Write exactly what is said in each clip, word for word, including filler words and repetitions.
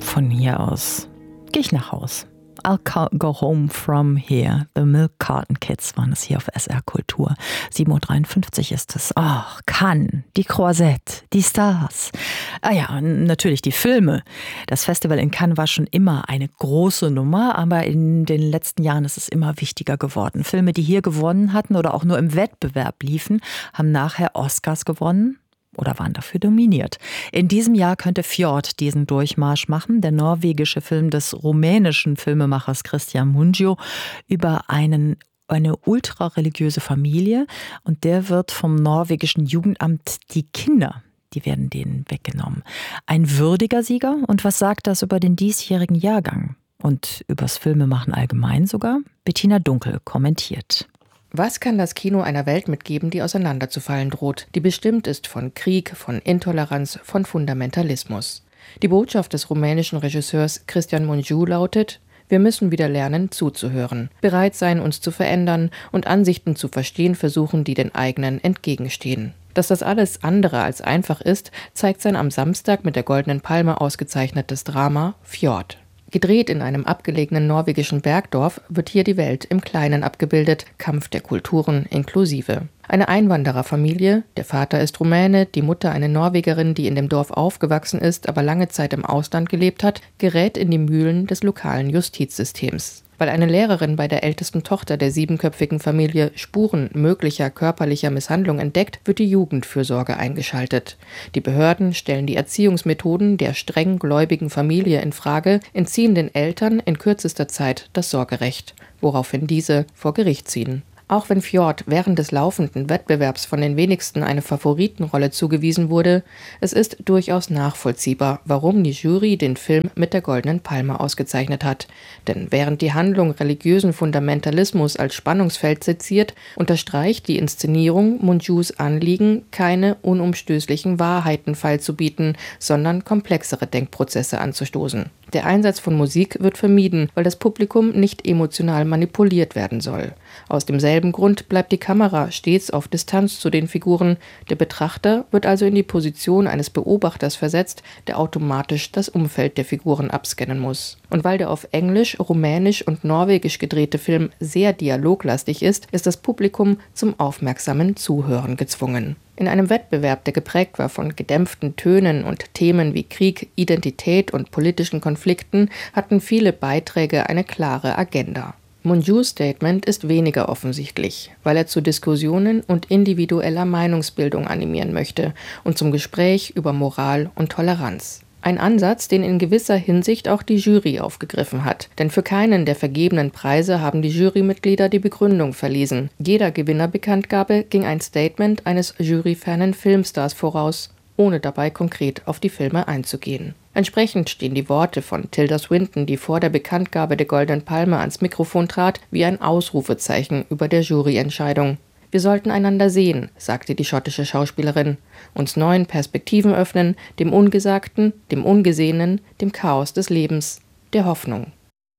von hier aus gehe ich nach Haus. I'll go home from here. The Milk Carton Kids waren es hier auf S R Kultur. sieben Uhr dreiundfünfzig ist es. Ach, Cannes, die Croisette, die Stars. Ah ja, und natürlich die Filme. Das Festival in Cannes war schon immer eine große Nummer, aber in den letzten Jahren ist es immer wichtiger geworden. Filme, die hier gewonnen hatten oder auch nur im Wettbewerb liefen, haben nachher Oscars gewonnen oder waren dafür dominiert. In diesem Jahr könnte Fjord diesen Durchmarsch machen, der norwegische Film des rumänischen Filmemachers Cristian Mungiu über einen eine ultrareligiöse Familie, und der wird vom norwegischen Jugendamt die Kinder, die werden denen weggenommen. Ein würdiger Sieger, und was sagt das über den diesjährigen Jahrgang? Und übers Filmemachen allgemein sogar? Bettina Dunkel kommentiert. Was kann das Kino einer Welt mitgeben, die auseinanderzufallen droht, die bestimmt ist von Krieg, von Intoleranz, von Fundamentalismus? Die Botschaft des rumänischen Regisseurs Cristian Mungiu lautet: Wir müssen wieder lernen, zuzuhören, bereit sein, uns zu verändern und Ansichten zu verstehen versuchen, die den eigenen entgegenstehen. Dass das alles andere als einfach ist, zeigt sein am Samstag mit der Goldenen Palme ausgezeichnetes Drama Fjord. Gedreht in einem abgelegenen norwegischen Bergdorf wird hier die Welt im Kleinen abgebildet, Kampf der Kulturen inklusive. Eine Einwandererfamilie, der Vater ist Rumäne, die Mutter eine Norwegerin, die in dem Dorf aufgewachsen ist, aber lange Zeit im Ausland gelebt hat, gerät in die Mühlen des lokalen Justizsystems. Weil eine Lehrerin bei der ältesten Tochter der siebenköpfigen Familie Spuren möglicher körperlicher Misshandlung entdeckt, wird die Jugendfürsorge eingeschaltet. Die Behörden stellen die Erziehungsmethoden der streng gläubigen Familie in Frage, entziehen den Eltern in kürzester Zeit das Sorgerecht, woraufhin diese vor Gericht ziehen. Auch wenn Fjord während des laufenden Wettbewerbs von den wenigsten eine Favoritenrolle zugewiesen wurde, es ist durchaus nachvollziehbar, warum die Jury den Film mit der Goldenen Palme ausgezeichnet hat. Denn während die Handlung religiösen Fundamentalismus als Spannungsfeld seziert, unterstreicht die Inszenierung Mungius Anliegen, keine unumstößlichen Wahrheiten feilzubieten, sondern komplexere Denkprozesse anzustoßen. Der Einsatz von Musik wird vermieden, weil das Publikum nicht emotional manipuliert werden soll. Aus demselben Grund bleibt die Kamera stets auf Distanz zu den Figuren. Der Betrachter wird also in die Position eines Beobachters versetzt, der automatisch das Umfeld der Figuren abscannen muss. Und weil der auf Englisch, Rumänisch und Norwegisch gedrehte Film sehr dialoglastig ist, ist das Publikum zum aufmerksamen Zuhören gezwungen. In einem Wettbewerb, der geprägt war von gedämpften Tönen und Themen wie Krieg, Identität und politischen Konflikten, hatten viele Beiträge eine klare Agenda. Mungius Statement ist weniger offensichtlich, weil er zu Diskussionen und individueller Meinungsbildung animieren möchte und zum Gespräch über Moral und Toleranz. Ein Ansatz, den in gewisser Hinsicht auch die Jury aufgegriffen hat. Denn für keinen der vergebenen Preise haben die Jurymitglieder die Begründung verlesen. Jeder Gewinnerbekanntgabe ging ein Statement eines juryfernen Filmstars voraus, ohne dabei konkret auf die Filme einzugehen. Entsprechend stehen die Worte von Tilda Swinton, die vor der Bekanntgabe der Goldenen Palme ans Mikrofon trat, wie ein Ausrufezeichen über der Juryentscheidung. Wir sollten einander sehen, sagte die schottische Schauspielerin, uns neuen Perspektiven öffnen, dem Ungesagten, dem Ungesehenen, dem Chaos des Lebens, der Hoffnung.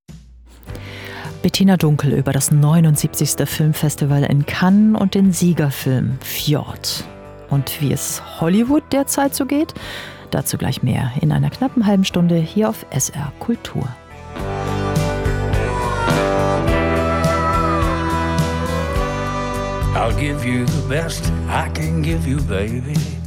Bettina Dunkel über das neunundsiebzigste Filmfestival in Cannes und den Siegerfilm Fjord. Und wie es Hollywood derzeit so geht, dazu gleich mehr in einer knappen halben Stunde hier auf S R Kultur. I'll give you the best I can give you, baby.